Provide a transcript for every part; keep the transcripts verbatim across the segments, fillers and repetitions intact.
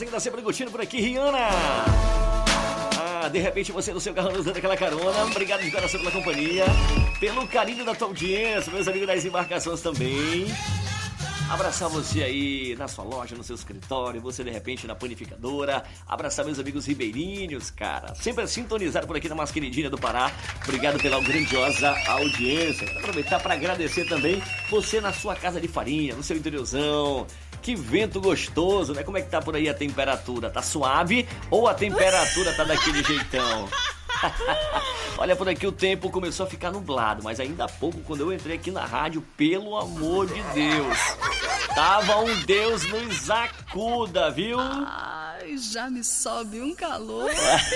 linda, sempre curtindo por aqui, Rihanna. Ah, de repente você no seu carro nos dando aquela carona. Obrigado de coração pela companhia, pelo carinho da tua audiência, meus amigos das embarcações também. Abraçar você aí na sua loja, no seu escritório, você de repente na panificadora. Abraçar meus amigos ribeirinhos, cara. Sempre sintonizado por aqui na mais queridinha do Pará. Obrigado pela grandiosa audiência. Quero aproveitar para agradecer também você na sua casa de farinha, no seu interiorzão. Que vento gostoso, né? Como é que tá por aí a temperatura? Tá suave ou a temperatura tá daquele jeitão? Olha, por aqui o tempo começou a ficar nublado, mas ainda há pouco, quando eu entrei aqui na rádio, pelo amor de Deus, tava um Deus nos acuda, viu? Ai, já me sobe um calor.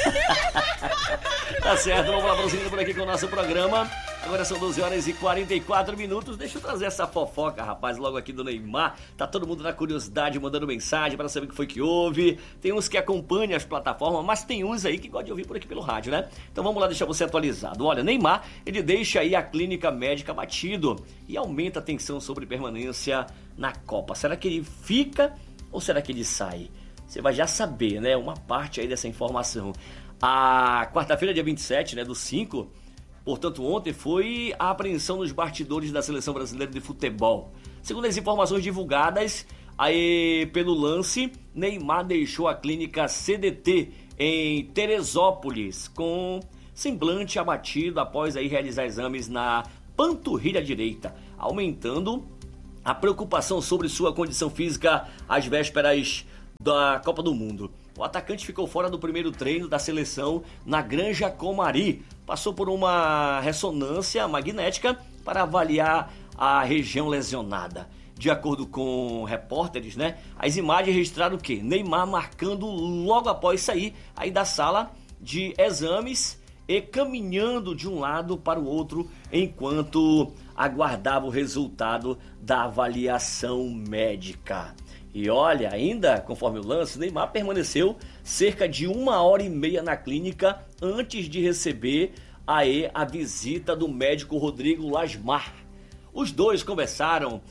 Tá certo, vamos lá, prosseguindo por aqui com o nosso programa. Agora são doze horas e quarenta e quatro minutos. Deixa eu trazer essa fofoca, rapaz, logo aqui do Neymar. Tá todo mundo na curiosidade, mandando mensagem para saber o que foi que houve. Tem uns que acompanham as plataformas, mas tem uns aí que gostam de ouvir por aqui pelo rádio, né? Então vamos lá deixar você atualizado. Olha, Neymar, ele deixa aí a clínica médica batido e aumenta a tensão sobre permanência na Copa. Será que ele fica ou será que ele sai? Você vai já saber, né? Uma parte aí dessa informação. A quarta-feira, dia vinte e sete, né, do cinco... Portanto, ontem foi a apreensão nos bastidores da Seleção Brasileira de Futebol. Segundo as informações divulgadas aí pelo Lance, Neymar deixou a clínica C D T em Teresópolis com semblante abatido após aí realizar exames na panturrilha direita, aumentando a preocupação sobre sua condição física às vésperas da Copa do Mundo. O atacante ficou fora do primeiro treino da seleção na Granja Comari. Passou por uma ressonância magnética para avaliar a região lesionada. De acordo com repórteres, né, as imagens registraram o quê? Neymar marcando logo após sair aí da sala de exames e caminhando de um lado para o outro enquanto aguardava o resultado da avaliação médica. E olha, ainda conforme o Lance, Neymar permaneceu cerca de uma hora e meia na clínica antes de receber aí a visita do médico Rodrigo Lasmar. Os dois conversaram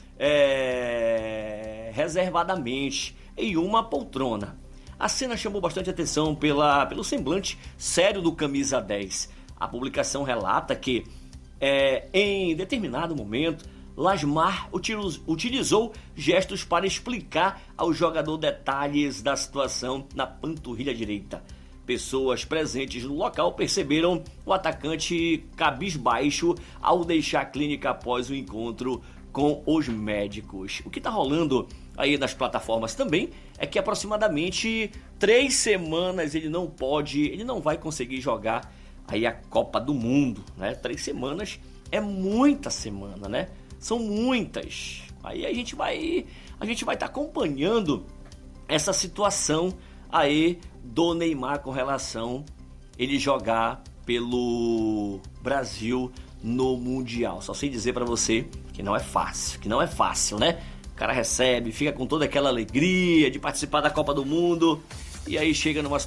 é, reservadamente em uma poltrona. A cena chamou bastante atenção pela, pelo semblante sério do camisa dez. A publicação relata que é, em determinado momento Lasmar utilizou gestos para explicar ao jogador detalhes da situação na panturrilha direita. Pessoas presentes no local perceberam o atacante cabisbaixo ao deixar a clínica após o encontro com os médicos. O que está rolando aí nas plataformas também é que aproximadamente três semanas ele não pode, ele não vai conseguir jogar aí a Copa do Mundo, né? Três semanas é muita semana, né? São muitas. Aí a gente vai a gente vai estar tá acompanhando essa situação aí do Neymar com relação a ele jogar pelo Brasil no Mundial. Só sei dizer para você que não é fácil, que não é fácil, né? O cara recebe, fica com toda aquela alegria de participar da Copa do Mundo e aí chega numa